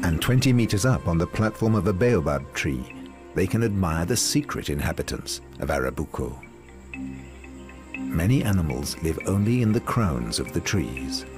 And 20 meters up on the platform of a baobab tree, they can admire the secret inhabitants of Arabuko. Many animals live only in the crowns of the trees.